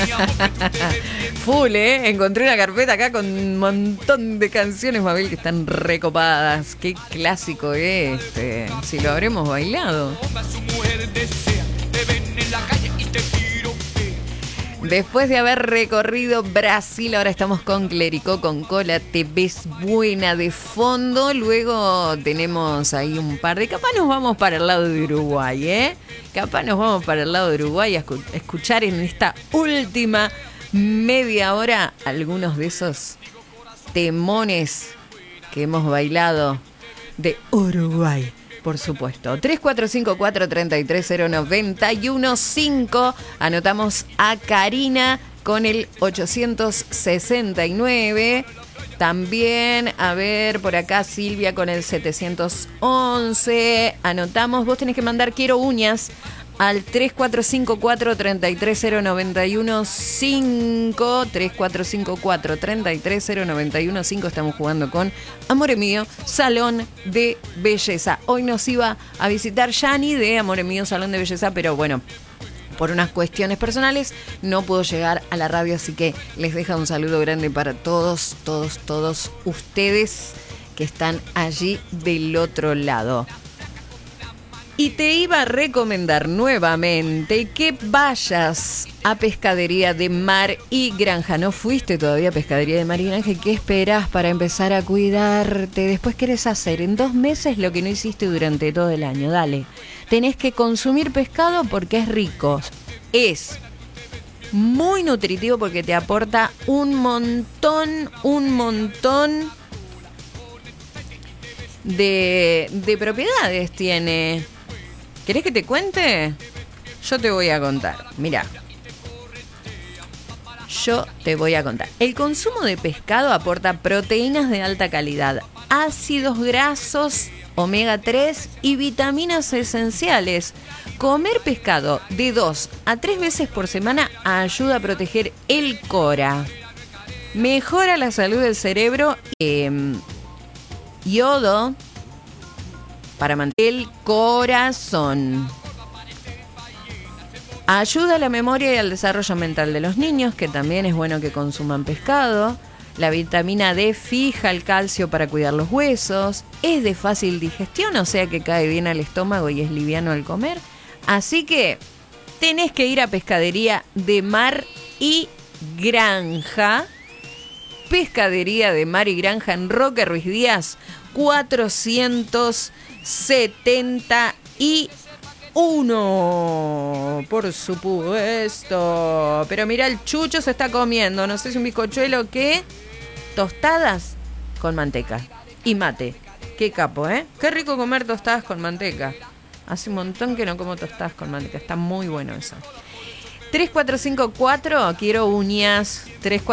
Full, ¿eh? Encontré una carpeta acá con un montón de canciones, Mabel, que están recopadas. Qué clásico este. Si lo habremos bailado. Después de haber recorrido Brasil, ahora estamos con Clericó, con Cola, te ves buena de fondo. Luego tenemos ahí un par de... Capaz nos vamos para el lado de Uruguay, ¿eh? Capaz nos vamos para el lado de Uruguay a escuchar en esta última media hora algunos de esos temones que hemos bailado de Uruguay. Por supuesto. 3454-33091-5. Anotamos a Karina con el 869. También, a ver, por acá Silvia con el 711. Anotamos, vos tenés que mandar quiero uñas al 3454-33091-5. 3454-33091-5. Estamos jugando con Amore Mío, Salón de Belleza. Hoy nos iba a visitar Yani de Amore Mío, Salón de Belleza, pero bueno, por unas cuestiones personales no pudo llegar a la radio, así que les dejo un saludo grande para todos ustedes que están allí del otro lado. Y te iba a recomendar nuevamente que vayas a Pescadería de Mar y Granja. ¿No fuiste todavía a Pescadería de Mar y Granja? ¿Qué esperás para empezar a cuidarte? Después querés hacer en 2 meses lo que no hiciste durante todo el año. Dale. Tenés que consumir pescado porque es rico. Es muy nutritivo porque te aporta un montón de propiedades tiene. ¿Querés que te cuente? Yo te voy a contar. Mirá. Yo te voy a contar. El consumo de pescado aporta proteínas de alta calidad, ácidos grasos, omega 3 y vitaminas esenciales. Comer pescado de 2 a 3 veces por semana ayuda a proteger el cora. Mejora la salud del cerebro. Yodo para mantener el corazón. Ayuda a la memoria y al desarrollo mental de los niños, que también es bueno que consuman pescado. La vitamina D fija el calcio para cuidar los huesos. Es de fácil digestión, o sea que cae bien al estómago y es liviano al comer. Así que tenés que ir a Pescadería de Mar y Granja. Pescadería de Mar y Granja en Roque Ruiz Díaz 471. Por supuesto. Pero mira, el Chucho se está comiendo, no sé si un bizcochuelo, ¿qué? Tostadas con manteca y mate. Qué capo, ¿eh? Qué rico comer tostadas con manteca. Hace un montón que no como tostadas con manteca. Está muy bueno eso. 3454, quiero uñas.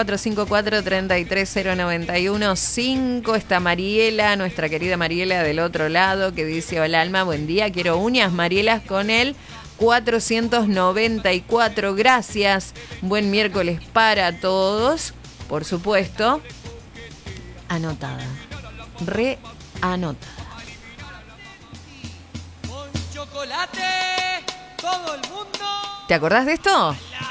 3454-33091-5. Está Mariela, nuestra querida Mariela del otro lado, que dice: hola Alma, buen día, quiero uñas. Mariela con el 494. Gracias. Buen miércoles para todos. Por supuesto. Anotada. Reanotada. Con chocolate, todo el mundo. ¿Te acordás de esto?